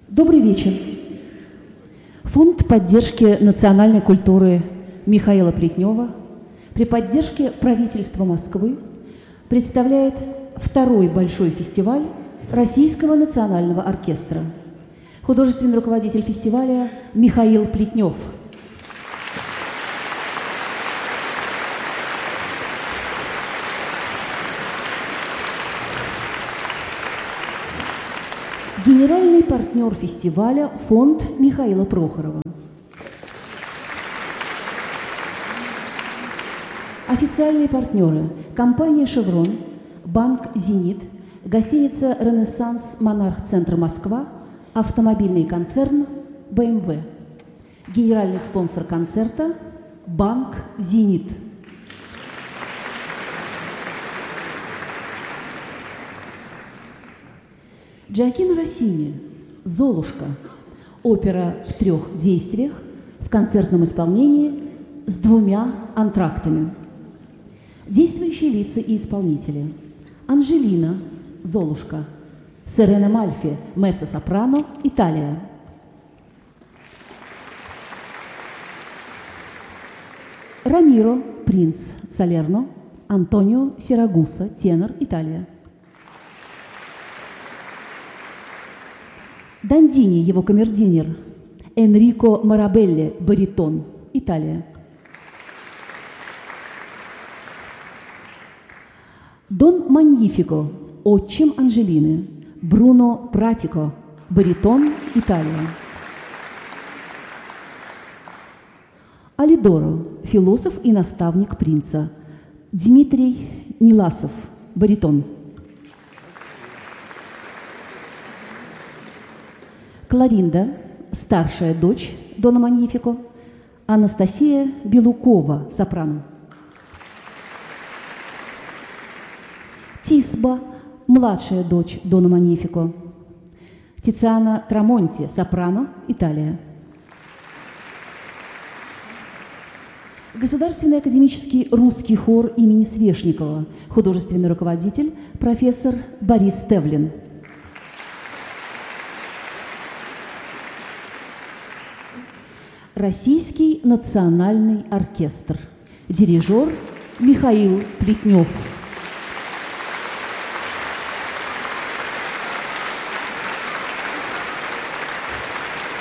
Добрый вечер. Фонд поддержки национальной культуры Михаила Плетнева при поддержке правительства Москвы представляет второй большой фестиваль Российского национального оркестра. Художественный руководитель фестиваля Михаил Плетнев. Генеральный партнер фестиваля – фонд Михаила Прохорова. Официальные партнеры – компания «Шеврон», банк «Зенит», гостиница «Ренессанс», «Монарх-центр Москва», автомобильный концерн «БМВ». Генеральный спонсор концерта – банк «Зенит». Джоакино Россини «Золушка» – опера в 3 действиях в концертном исполнении с 2 антрактами. Действующие лица и исполнители: Анжелина «Золушка», Серена Мальфи меццо-сопрано, Италия. Рамиро принц Салерно, Антонио Сирагуса тенор, Италия. Дандини, его камердинер, Энрико Марабелли, баритон, Италия. Дон Маньифико, отчим Анжелины, Бруно Пратико, баритон, Италия. Алидоро, философ и наставник принца, Дмитрий Ниласов, баритон. Кларинда, старшая дочь Дона Маньифико, Анастасия Белукова, сопрано. Тисба, младшая дочь Дона Маньифико. Тициана Трамонти, сопрано, Италия. Государственный академический русский хор имени Свешникова, художественный руководитель профессор Борис Тевлин. Российский национальный оркестр. Дирижер Михаил Плетнев.